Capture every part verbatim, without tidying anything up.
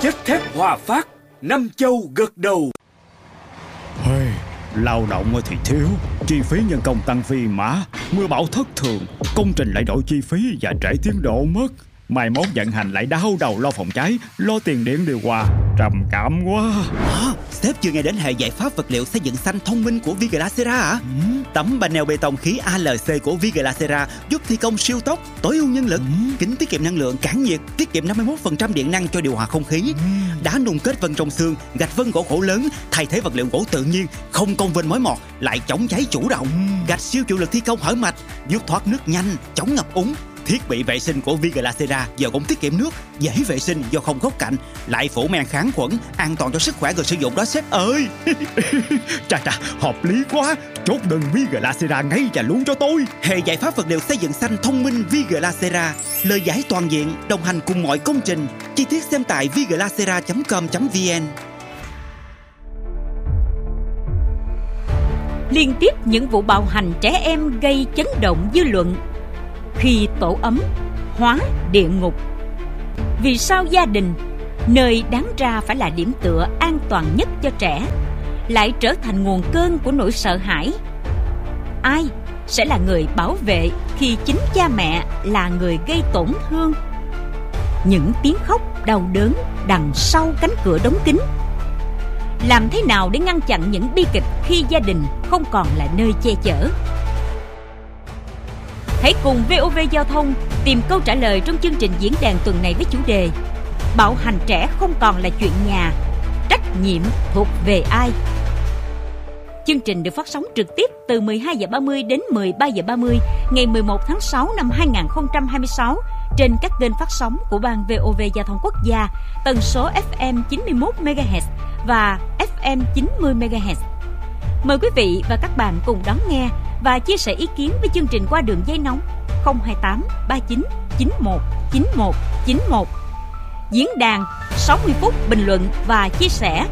Chất thép Hòa Phát, năm châu gật đầu. Hey, lao động thì thiếu, chi phí nhân công tăng phi mã, mưa bão thất thường, công trình lại đổi chi phí và trễ tiến độ mất. Mai mốt vận hành lại đau đầu lo phòng cháy, lo tiền điện điều hòa, trầm cảm quá. À, sếp chưa nghe đến hệ giải pháp vật liệu xây dựng xanh thông minh của Viglacera à? Ừ. Tấm panel bê tông khí a lờ xê của Viglacera giúp thi công siêu tốc, tối ưu nhân lực, ừ. kính tiết kiệm năng lượng, cản nhiệt, tiết kiệm năm mươi mốt phần trăm điện năng cho điều hòa không khí. Ừ. Đá nung kết vân trong xương, gạch vân gỗ khổ lớn, thay thế vật liệu gỗ tự nhiên, không công vênh mối mọt, lại chống cháy chủ động. Ừ. Gạch siêu chịu lực thi công hở mạch, giúp thoát nước nhanh, chống ngập úng. Thiết bị vệ sinh của Viglacera giờ cũng tiết kiệm nước, dễ vệ sinh do không góc cạnh, lại phủ men kháng khuẩn, an toàn cho sức khỏe người sử dụng đó sếp ơi. Chà chà, hợp lý quá. Chốt đơn Viglacera ngay và luôn cho tôi. Hệ giải pháp vật liệu xây dựng xanh thông minh Viglacera, lời giải toàn diện, đồng hành cùng mọi công trình. Chi tiết xem tại viglacera chấm com chấm vn. Liên tiếp những vụ bạo hành trẻ em gây chấn động dư luận. Khi tổ ấm hóa địa ngục, vì sao gia đình, nơi đáng ra phải là điểm tựa an toàn nhất cho trẻ, lại trở thành nguồn cơn của nỗi sợ hãi? Ai sẽ là người bảo vệ khi chính cha mẹ là người gây tổn thương? Những tiếng khóc đau đớn đằng sau cánh cửa đóng kín. Làm thế nào để ngăn chặn những bi kịch khi gia đình không còn là nơi che chở? Hãy cùng vê o vê Giao thông tìm câu trả lời trong chương trình diễn đàn tuần này với chủ đề Bạo hành trẻ không còn là chuyện nhà, trách nhiệm thuộc về ai? Chương trình được phát sóng trực tiếp từ mười hai giờ ba mươi đến mười ba giờ ba mươi ngày mười một tháng sáu năm hai nghìn không trăm hai mươi sáu trên các kênh phát sóng của Ban vê o vê Giao thông Quốc gia, tần số ép em chín mươi mốt mê ga héc và ép em chín mươi mê ga héc. Mời quý vị và các bạn cùng đón nghe và chia sẻ ý kiến với chương trình qua đường dây nóng không hai tám ba chín chín một chín một chín một. Diễn đàn sáu mươi phút bình luận và chia sẻ.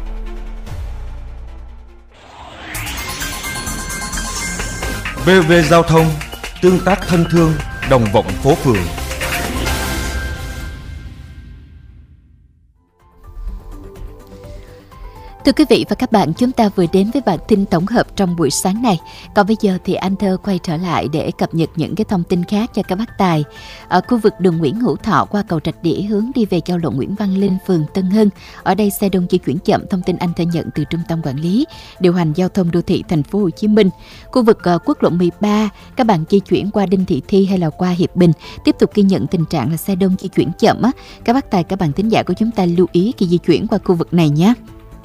vê o vê Giao thông, tương tác thân thương, đồng vọng phố phường. Thưa quý vị và các bạn, chúng ta vừa đến với bản tin tổng hợp trong buổi sáng này. Còn bây giờ thì anh Thơ quay trở lại để cập nhật những cái thông tin khác cho các bác tài. Ở khu vực đường Nguyễn Hữu Thọ qua cầu Rạch Đĩa hướng đi về giao lộ Nguyễn Văn Linh, phường Tân Hưng. Ở đây xe đông di chuyển chậm, thông tin anh Thơ nhận từ Trung tâm Quản lý điều hành giao thông đô thị thành phố Hồ Chí Minh. Khu vực uh, quốc lộ mười ba, các bạn di chuyển qua Đinh Thị Thi hay là qua Hiệp Bình tiếp tục ghi nhận tình trạng là xe đông di chuyển chậm á. Các bác tài, các bạn thính giả của chúng ta lưu ý khi di chuyển qua khu vực này nhé.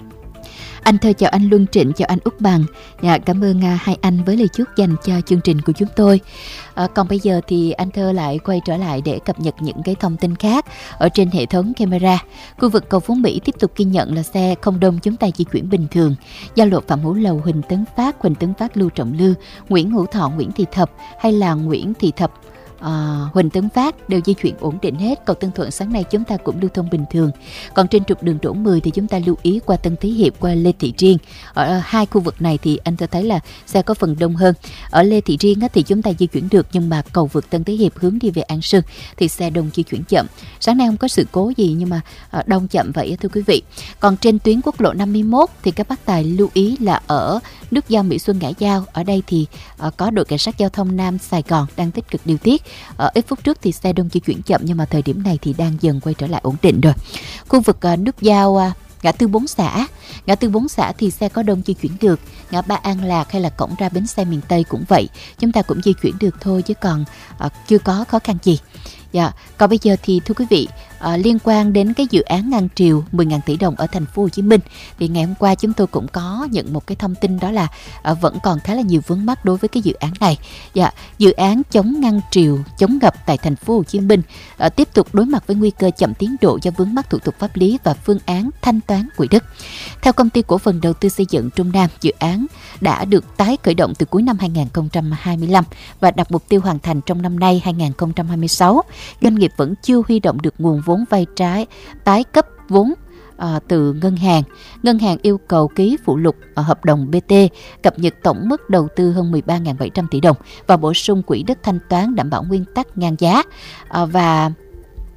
Anh Thơ chào anh Luân Trịnh, chào anh Úc Bằng. Dạ, cảm ơn uh, hai anh với lời chúc dành cho chương trình của chúng tôi. À, còn bây giờ thì anh Thơ lại quay trở lại để cập nhật những cái thông tin khác ở trên hệ thống camera. Khu vực cầu Phú Mỹ tiếp tục ghi nhận là xe không đông, chúng ta di chuyển bình thường. Giao lộ Phạm Hữu Lầu, Huỳnh Tấn Phát, Huỳnh Tấn Phát, Lưu Trọng Lư, Nguyễn Hữu Thọ, Nguyễn Thị Thập hay là Nguyễn Thị Thập, À, Huỳnh Tấn Phát đều di chuyển ổn định hết. Cầu Tân Thuận sáng nay chúng ta cũng lưu thông bình thường. Còn trên trục đường Đỗ mười thì chúng ta lưu ý qua Tân Thới Hiệp, qua Lê Thị Riêng. Ở hai khu vực này thì anh thấy là xe có phần đông hơn. Ở Lê Thị Riêng á, thì chúng ta di chuyển được, nhưng mà cầu vượt Tân Thới Hiệp hướng đi về An Sơn thì xe đông di chuyển chậm. Sáng nay không có sự cố gì nhưng mà à, đông chậm vậy thưa quý vị. Còn trên tuyến quốc lộ năm mươi mốt thì các bác tài lưu ý là ở nút giao Mỹ Xuân Ngãi Giao, ở đây thì à, có đội cảnh sát giao thông Nam Sài Gòn đang tích cực điều tiết. Ở ít phút trước thì xe đông di chuyển chậm, nhưng mà thời điểm này thì đang dần quay trở lại ổn định rồi. Khu vực uh, nút giao uh, ngã tư bốn xã, ngã tư bốn xã thì xe có đông di chuyển được. Ngã ba An Lạc hay là cổng ra bến xe miền Tây cũng vậy, chúng ta cũng di chuyển được thôi chứ còn uh, chưa có khó khăn gì. Dạ, còn bây giờ thì thưa quý vị, à, liên quan đến cái dự án ngăn triều mười nghìn tỷ đồng ở thành phố Hồ Chí Minh thì ngày hôm qua chúng tôi cũng có nhận một cái thông tin, đó là à, vẫn còn khá là nhiều vướng mắc đối với cái dự án này. Dạ, dự án chống ngăn triều, chống ngập tại thành phố Hồ Chí Minh à, tiếp tục đối mặt với nguy cơ chậm tiến độ do vướng mắc thủ tục pháp lý và phương án thanh toán quỹ đất. Theo công ty cổ phần đầu tư xây dựng Trung Nam, dự án đã được tái khởi động từ cuối năm hai nghìn không trăm hai mươi lăm và đặt mục tiêu hoàn thành trong năm nay hai nghìn không trăm hai mươi sáu. Doanh nghiệp vẫn chưa huy động được nguồn vốn vay trái tái cấp vốn à, từ ngân hàng. Ngân hàng yêu cầu ký phụ lục ở hợp đồng bê tê, cập nhật tổng mức đầu tư hơn mười ba nghìn bảy trăm tỷ đồng và bổ sung quỹ đất thanh toán đảm bảo nguyên tắc ngang giá. À, và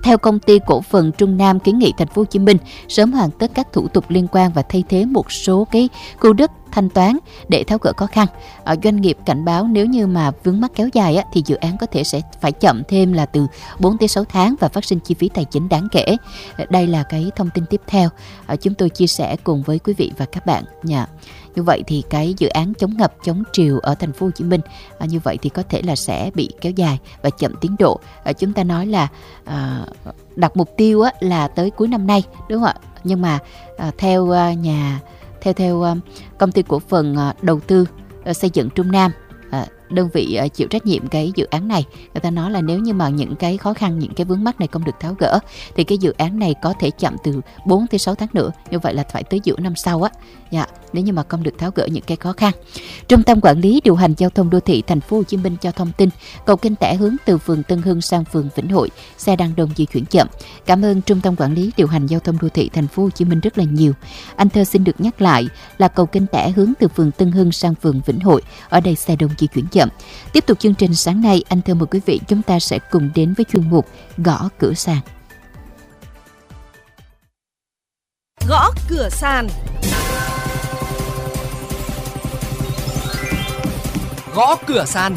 Theo công ty cổ phần Trung Nam kiến nghị Thành phố Hồ Chí Minh sớm hoàn tất các thủ tục liên quan và thay thế một số cái khu đất thanh toán để tháo gỡ khó khăn. Ở doanh nghiệp cảnh báo nếu như mà vướng mắc kéo dài á, thì dự án có thể sẽ phải chậm thêm là từ bốn tới sáu tháng và phát sinh chi phí tài chính đáng kể. Đây là cái thông tin tiếp theo à, chúng tôi chia sẻ cùng với quý vị và các bạn nha. Như vậy thì cái dự án chống ngập chống triều ở Thành phố Hồ Chí Minh à, như vậy thì có thể là sẽ bị kéo dài và chậm tiến độ. À, chúng ta nói là à, đặt mục tiêu á, là tới cuối năm nay, đúng không ạ? Nhưng mà à, theo à, nhà theo theo à, công ty cổ phần à, đầu tư à, xây dựng Trung Nam, à, đơn vị à, chịu trách nhiệm cái dự án này, người ta nói là nếu như mà những cái khó khăn, những cái vướng mắc này không được tháo gỡ thì cái dự án này có thể chậm từ bốn tới sáu tháng nữa. Như vậy là phải tới giữa năm sau á. Dạ, nếu như mà không được tháo gỡ những cái khó khăn. Trung tâm Quản lý điều hành giao thông đô thị Thành phố Hồ Chí Minh cho thông tin cầu Kênh Tẻ hướng từ phường Tân Hưng sang phường Vĩnh Hội, xe đang đông di chuyển chậm. Cảm ơn Trung tâm Quản lý điều hành giao thông đô thị Thành phố Hồ Chí Minh rất là nhiều. Anh Thơ xin được nhắc lại là cầu Kênh Tẻ hướng từ phường Tân Hưng sang phường Vĩnh Hội, ở đây xe đông di chuyển chậm. Tiếp tục chương trình sáng nay, anh Thơ mời quý vị chúng ta sẽ cùng đến với chuyên mục Gõ Cửa Sàn. Gõ Cửa Sàn. Gõ Cửa Sàn.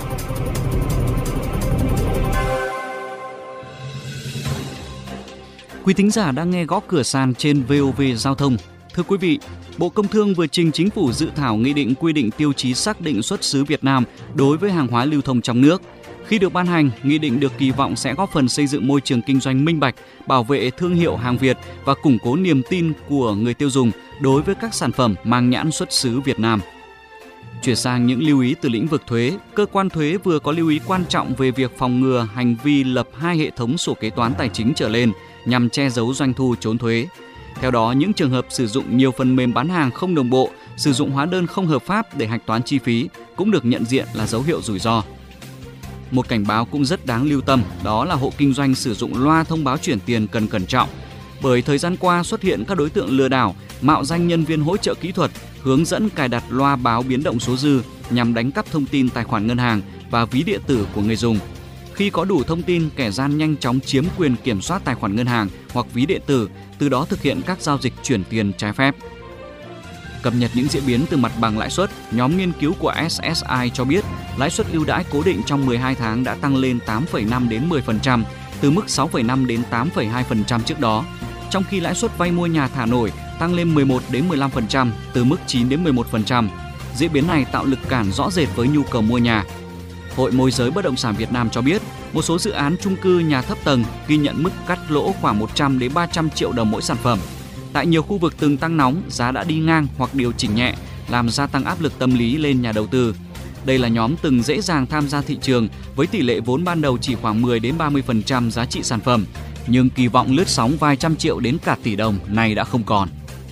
Quý thính giả đang nghe Gõ Cửa Sàn trên vê o vê Giao thông. Thưa quý vị, Bộ Công Thương vừa trình Chính phủ dự thảo nghị định quy định tiêu chí xác định xuất xứ Việt Nam đối với hàng hóa lưu thông trong nước. Khi được ban hành, nghị định được kỳ vọng sẽ góp phần xây dựng môi trường kinh doanh minh bạch, bảo vệ thương hiệu hàng Việt và củng cố niềm tin của người tiêu dùng đối với các sản phẩm mang nhãn xuất xứ Việt Nam. Chuyển sang những lưu ý từ lĩnh vực thuế, cơ quan thuế vừa có lưu ý quan trọng về việc phòng ngừa hành vi lập hai hệ thống sổ kế toán tài chính trở lên nhằm che giấu doanh thu trốn thuế. Theo đó, những trường hợp sử dụng nhiều phần mềm bán hàng không đồng bộ, sử dụng hóa đơn không hợp pháp để hạch toán chi phí cũng được nhận diện là dấu hiệu rủi ro. Một cảnh báo cũng rất đáng lưu tâm, đó là hộ kinh doanh sử dụng loa thông báo chuyển tiền cần cẩn trọng. Bởi thời gian qua xuất hiện các đối tượng lừa đảo, mạo danh nhân viên hỗ trợ kỹ thuật, hướng dẫn cài đặt loa báo biến động số dư nhằm đánh cắp thông tin tài khoản ngân hàng và ví điện tử của người dùng. Khi có đủ thông tin, kẻ gian nhanh chóng chiếm quyền kiểm soát tài khoản ngân hàng hoặc ví điện tử, từ đó thực hiện các giao dịch chuyển tiền trái phép. Cập nhật những diễn biến từ mặt bằng lãi suất, nhóm nghiên cứu của ét ét i cho biết lãi suất ưu đãi cố định trong mười hai tháng đã tăng lên tám phẩy năm đến mười phần trăm, từ mức sáu phẩy năm đến tám phẩy hai phần trăm trước đó. Trong khi lãi suất vay mua nhà thả nổi tăng lên mười một đến mười lăm phần trăm, từ mức chín đến mười một phần trăm. Diễn biến này tạo lực cản rõ rệt với nhu cầu mua nhà. Hội môi giới bất động sản Việt Nam cho biết, một số dự án chung cư nhà thấp tầng ghi nhận mức cắt lỗ khoảng một trăm đến ba trăm triệu đồng mỗi sản phẩm. Tại nhiều khu vực từng tăng nóng, giá đã đi ngang hoặc điều chỉnh nhẹ, làm gia tăng áp lực tâm lý lên nhà đầu tư. Đây là nhóm từng dễ dàng tham gia thị trường với tỷ lệ vốn ban đầu chỉ khoảng mười đến ba mươi phần trăm giá trị sản phẩm, nhưng kỳ vọng lướt sóng vài trăm triệu đến cả tỷ đồng này đã không còn.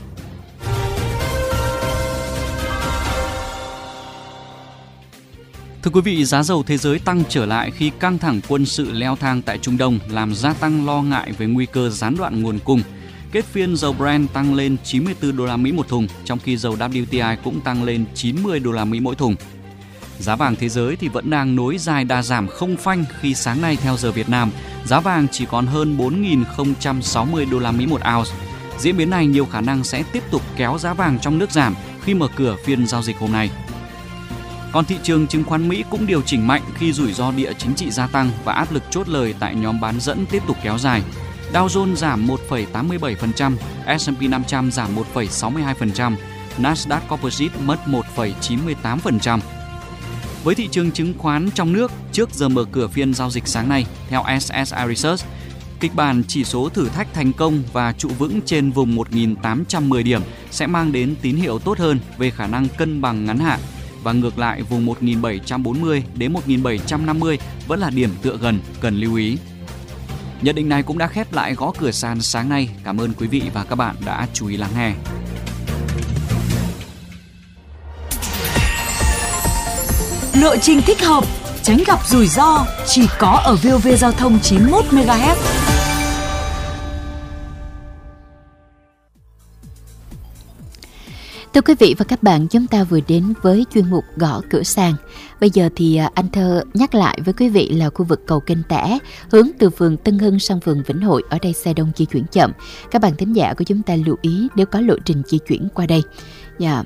Thưa quý vị, giá dầu thế giới tăng trở lại khi căng thẳng quân sự leo thang tại Trung Đông làm gia tăng lo ngại về nguy cơ gián đoạn nguồn cung. Kết phiên dầu Brent tăng lên chín mươi tư đô la Mỹ một thùng, trong khi dầu vê kép tê i cũng tăng lên chín mươi đô la Mỹ mỗi thùng. Giá vàng thế giới thì vẫn đang nối dài đà giảm không phanh khi sáng nay theo giờ Việt Nam, giá vàng chỉ còn hơn bốn nghìn không trăm sáu mươi đô la Mỹ một ounce. Diễn biến này nhiều khả năng sẽ tiếp tục kéo giá vàng trong nước giảm khi mở cửa phiên giao dịch hôm nay. Còn thị trường chứng khoán Mỹ cũng điều chỉnh mạnh khi rủi ro địa chính trị gia tăng và áp lực chốt lời tại nhóm bán dẫn tiếp tục kéo dài. Dow Jones giảm một phẩy tám mươi bảy phần trăm, ét and pê năm trăm giảm một phẩy sáu mươi hai phần trăm, Nasdaq Composite mất một phẩy chín mươi tám phần trăm. Với thị trường chứng khoán trong nước, trước giờ mở cửa phiên giao dịch sáng nay, theo ét ét i Research, kịch bản chỉ số thử thách thành công và trụ vững trên vùng một nghìn tám trăm mười điểm sẽ mang đến tín hiệu tốt hơn về khả năng cân bằng ngắn hạn, và ngược lại vùng một nghìn bảy trăm bốn mươi đến một nghìn bảy trăm năm mươi vẫn là điểm tựa gần cần lưu ý. Nhận định này cũng đã khép lại Gõ Cửa Sàn sáng nay. Cảm ơn quý vị và các bạn đã chú ý lắng nghe. Lộ trình thích hợp, tránh gặp rủi ro chỉ có ở vê o vê Giao thông chín mươi mốt mê ga héc. Thưa quý vị và các bạn, chúng ta vừa đến với chuyên mục Gõ Cửa Sàng. Bây giờ thì anh Thơ nhắc lại với quý vị là khu vực cầu Kênh Tẻ, hướng từ phường Tân Hưng sang phường Vĩnh Hội, ở đây xe đông di chuyển chậm. Các bạn thính giả của chúng ta lưu ý nếu có lộ trình di chuyển qua đây. Dạ.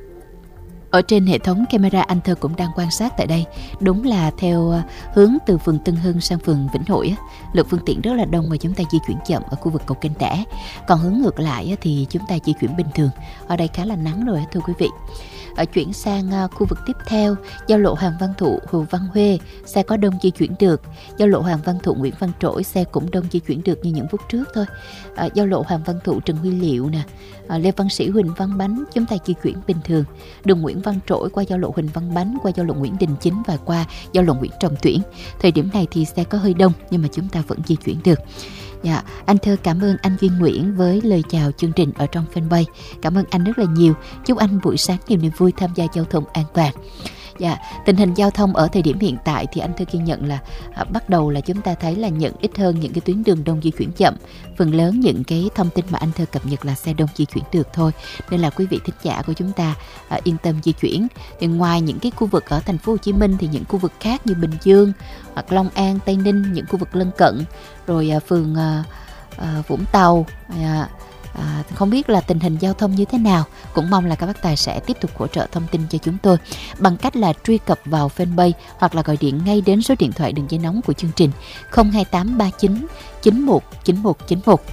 Ở trên hệ thống camera anh Thơ cũng đang quan sát tại đây. Đúng là theo hướng từ phường Tân Hưng sang phường Vĩnh Hội, lượng phương tiện rất là đông và chúng ta di chuyển chậm ở khu vực cầu Kênh Tẻ. Còn hướng ngược lại thì chúng ta di chuyển bình thường. Ở đây khá là nắng rồi thưa quý vị. Ở chuyển sang khu vực tiếp theo, giao lộ Hoàng Văn Thụ, Hồ Văn Huê, xe có đông di chuyển được. Giao lộ Hoàng Văn Thụ, Nguyễn Văn Trỗi, xe cũng đông di chuyển được như những phút trước thôi. À, giao lộ Hoàng Văn Thụ, Trần Huy Liệu nè, à, Lê Văn Sĩ, Huỳnh Văn Bánh, chúng ta di chuyển bình thường. Đường Nguyễn Văn Trỗi qua giao lộ Huỳnh Văn Bánh, qua giao lộ Nguyễn Đình Chính và qua giao lộ Nguyễn Trọng Tuyển. Thời điểm này thì xe có hơi đông nhưng mà chúng ta vẫn di chuyển được. Dạ, anh Thơ cảm ơn anh Duy Nguyễn với lời chào chương trình ở trong fanpage. Cảm ơn anh rất là nhiều. Chúc anh buổi sáng nhiều niềm vui tham gia giao thông an toàn. Dạ, tình hình giao thông ở thời điểm hiện tại thì anh Thơ ghi nhận là à, bắt đầu là chúng ta thấy là nhận ít hơn những cái tuyến đường đông di chuyển chậm. Phần lớn những cái thông tin mà anh Thơ cập nhật là xe đông di chuyển được thôi. Nên là quý vị thính giả của chúng ta à, yên tâm di chuyển. Thì ngoài những cái khu vực ở thành phố Hồ Chí Minh thì những khu vực khác như Bình Dương hoặc Long An, Tây Ninh, những khu vực lân cận, rồi à, phường à, à, Vũng Tàu, à, À, không biết là tình hình giao thông như thế nào. Cũng mong là các bác tài sẽ tiếp tục hỗ trợ thông tin cho chúng tôi bằng cách là truy cập vào fanpage hoặc là gọi điện ngay đến số điện thoại đường dây nóng của chương trình không hai tám ba chín chín một chín một chín một.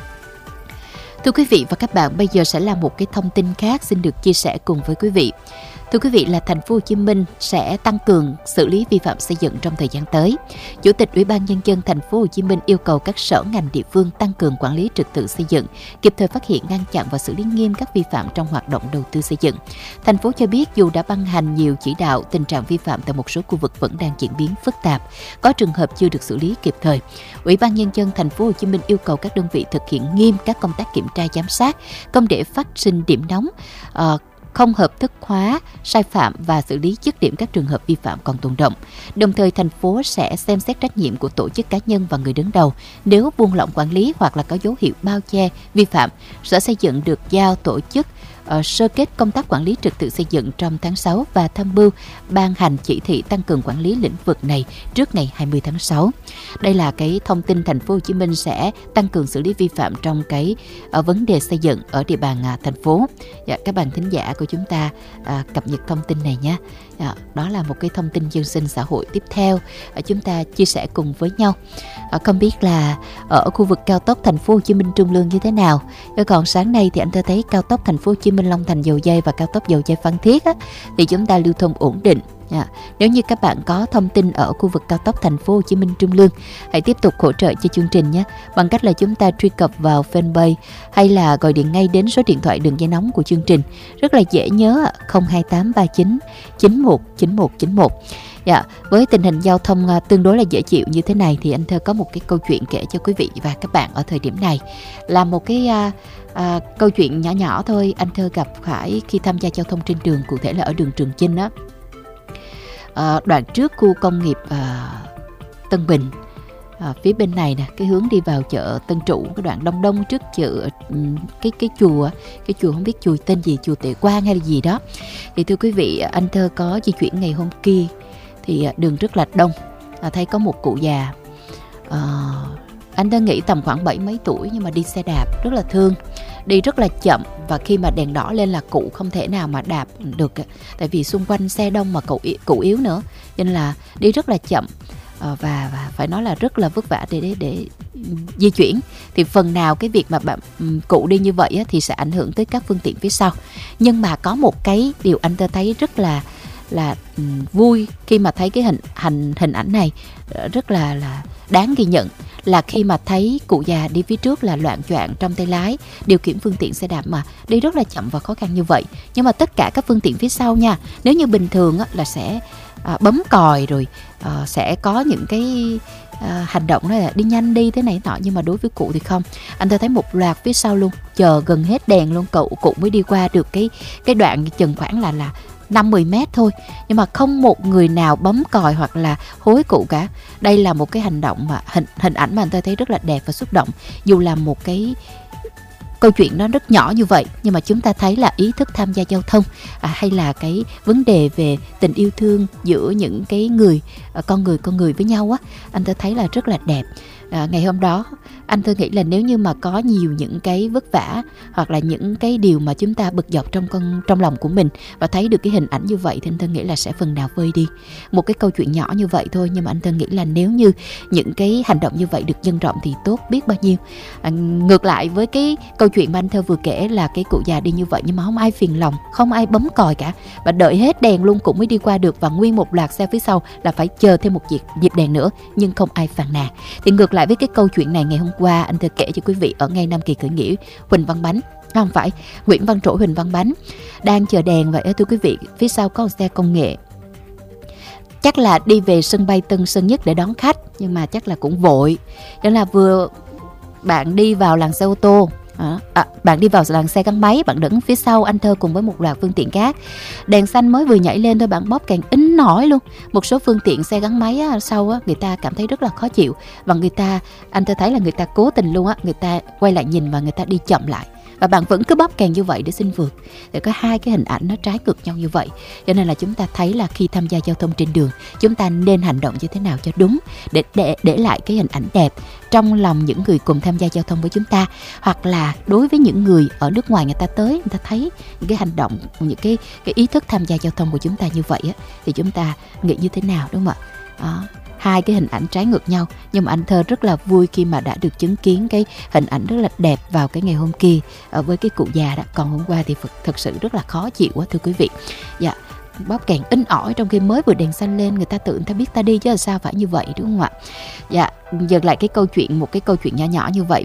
Thưa quý vị và các bạn, bây giờ sẽ là một cái thông tin khác xin được chia sẻ cùng với quý vị. Thưa quý vị, là thành phố Hồ Chí Minh sẽ tăng cường xử lý vi phạm xây dựng trong thời gian tới. Chủ tịch Ủy ban Nhân dân thành phố Hồ Chí Minh yêu cầu các sở ngành địa phương tăng cường quản lý trật tự xây dựng, kịp thời phát hiện, ngăn chặn và xử lý nghiêm các vi phạm trong hoạt động đầu tư xây dựng. Thành phố cho biết dù đã ban hành nhiều chỉ đạo, tình trạng vi phạm tại một số khu vực vẫn đang diễn biến phức tạp, có trường hợp chưa được xử lý kịp thời. Ủy ban Nhân dân thành phố Hồ Chí Minh yêu cầu các đơn vị thực hiện nghiêm các công tác kiểm tra giám sát, không để phát sinh điểm nóng, uh, không hợp thức hóa sai phạm và xử lý dứt điểm các trường hợp vi phạm còn tồn động. Đồng thời, thành phố sẽ xem xét trách nhiệm của tổ chức cá nhân và người đứng đầu. Nếu buông lỏng quản lý hoặc là có dấu hiệu bao che vi phạm, Sở Xây dựng được giao tổ chức uh, sơ kết công tác quản lý trật tự xây dựng trong tháng sáu và tham mưu ban hành chỉ thị tăng cường quản lý lĩnh vực này trước ngày hai mươi tháng sáu. Đây là cái thông tin thành phố Hồ Chí Minh sẽ tăng cường xử lý vi phạm trong cái uh, vấn đề xây dựng ở địa bàn uh, thành phố. Dạ, các bạn thính giả của chúng ta à, cập nhật thông tin này nhé. À, đó là một cái thông tin dân sinh xã hội tiếp theo à, chúng ta chia sẻ cùng với nhau. À, không biết là ở khu vực cao tốc thành phố Hồ Chí Minh Trung Lương như thế nào. Còn sáng nay thì anh Thơ thấy cao tốc thành phố Hồ Chí Minh Long Thành Dầu Giây và cao tốc Dầu Giây Phan Thiết á, thì chúng ta lưu thông ổn định. À, nếu như các bạn có thông tin ở khu vực cao tốc thành phố Hồ Chí Minh Trung Lương, hãy tiếp tục hỗ trợ cho chương trình nhé, bằng cách là chúng ta truy cập vào fanpage hay là gọi điện ngay đến số điện thoại đường dây nóng của chương trình. Rất là dễ nhớ, không hai tám ba chín chín một chín một chín một. Dạ, với tình hình giao thông tương đối là dễ chịu như thế này thì anh Thơ có một cái câu chuyện kể cho quý vị và các bạn ở thời điểm này. Là một cái à, à, câu chuyện nhỏ nhỏ thôi, anh Thơ gặp phải khi tham gia giao thông trên đường, cụ thể là ở đường Trường Chinh á. À, đoạn trước khu công nghiệp à, Tân Bình, à, phía bên này nè, cái hướng đi vào chợ Tân Trụ, cái đoạn đông đông trước chợ cái cái chùa, cái chùa không biết chùa tên gì, chùa Tệ Quang hay là gì đó. Thì thưa quý vị, anh Thơ có di chuyển ngày hôm kia thì đường rất là đông, à, thấy có một cụ già, à, anh Thơ nghĩ tầm khoảng bảy mấy tuổi nhưng mà đi xe đạp rất là thương, đi rất là chậm, và khi mà đèn đỏ lên là cụ không thể nào mà đạp được, tại vì xung quanh xe đông mà cụ cụ yếu nữa, nên là đi rất là chậm, à, và, và phải nói là rất là vất vả để để, để di chuyển. Thì phần nào cái việc mà bạn cụ đi như vậy á, thì sẽ ảnh hưởng tới các phương tiện phía sau. Nhưng mà có một cái điều anh Thơ thấy rất là là vui khi mà thấy cái hình hình hình ảnh này, rất là là đáng ghi nhận, là khi mà thấy cụ già đi phía trước là loạng choạng trong tay lái, điều khiển phương tiện xe đạp mà đi rất là chậm và khó khăn như vậy. Nhưng mà tất cả các phương tiện phía sau nha, nếu như bình thường á, là sẽ à, bấm còi rồi à, sẽ có những cái à, hành động đó là đi nhanh đi thế này nọ, nhưng mà đối với cụ thì không. Anh ta thấy một loạt phía sau luôn, chờ gần hết đèn luôn, cậu cụ mới đi qua được cái cái đoạn chừng khoảng là là năm mười mét thôi, nhưng mà không một người nào bấm còi hoặc là hối cụ cả. Đây là một cái hành động mà hình hình ảnh mà anh tôi thấy rất là đẹp và xúc động. Dù là một cái câu chuyện nó rất nhỏ như vậy, nhưng mà chúng ta thấy là ý thức tham gia giao thông à, hay là cái vấn đề về tình yêu thương giữa những cái người à, con người con người với nhau á, anh Thơ thấy là rất là đẹp. À, ngày hôm đó anh Thơ nghĩ là nếu như mà có nhiều những cái vất vả hoặc là những cái điều mà chúng ta bực dọc trong con trong lòng của mình và thấy được cái hình ảnh như vậy thì anh Thơ nghĩ là sẽ phần nào vơi đi. Một cái câu chuyện nhỏ như vậy thôi, nhưng mà anh Thơ nghĩ là nếu như những cái hành động như vậy được nhân rộng thì tốt biết bao nhiêu. À, ngược lại với cái câu chuyện mà anh Thơ vừa kể là cái cụ già đi như vậy nhưng mà không ai phiền lòng, không ai bấm còi cả, và đợi hết đèn luôn cũng mới đi qua được, và nguyên một loạt xe phía sau là phải chờ thêm một dịp, dịp đèn nữa nhưng không ai phàn nàn. Thì ngược lại với cái câu chuyện này, ngày hôm qua anh Thơ kể cho quý vị ở ngay Nam Kỳ khởi nghĩa, Huỳnh Văn Bánh, không phải Nguyễn Văn Trỗi, Huỳnh Văn Bánh đang chờ đèn vậy đó thưa quý vị. Phía sau có một xe công nghệ, chắc là đi về sân bay Tân Sơn Nhất để đón khách, nhưng mà chắc là cũng vội. Đó là vừa bạn đi vào làn xe ô tô, À, à, bạn đi vào làn xe gắn máy, bạn đứng phía sau anh Thơ cùng với một loạt phương tiện khác. Đèn xanh mới vừa nhảy lên thôi bạn bóp càng ính nổi luôn. Một số phương tiện xe gắn máy á, sau á, người ta cảm thấy rất là khó chịu, và người ta, anh Thơ thấy là người ta cố tình luôn á, người ta quay lại nhìn và người ta đi chậm lại, và bạn vẫn cứ bóp kèn như vậy để xin vượt. Để có hai cái hình ảnh nó trái ngược nhau như vậy, cho nên là chúng ta thấy là khi tham gia giao thông trên đường, chúng ta nên hành động như thế nào cho đúng để để để lại cái hình ảnh đẹp trong lòng những người cùng tham gia giao thông với chúng ta, hoặc là đối với những người ở nước ngoài, người ta tới người ta thấy những cái hành động, những cái cái ý thức tham gia giao thông của chúng ta như vậy á, thì chúng ta nghĩ như thế nào, đúng không ạ? Đó. Hai cái hình ảnh trái ngược nhau, nhưng mà anh Thơ rất là vui khi mà đã được chứng kiến cái hình ảnh rất là đẹp vào cái ngày hôm kia với cái cụ già đó. Còn hôm qua thì thật sự rất là khó chịu quá thưa quý vị. Dạ, bóp kèn inh ỏi trong khi mới vừa đèn xanh lên, người ta tự người ta biết ta đi chứ là sao phải như vậy, đúng không ạ? Dạ, dừng lại cái câu chuyện, một cái câu chuyện nhỏ nhỏ như vậy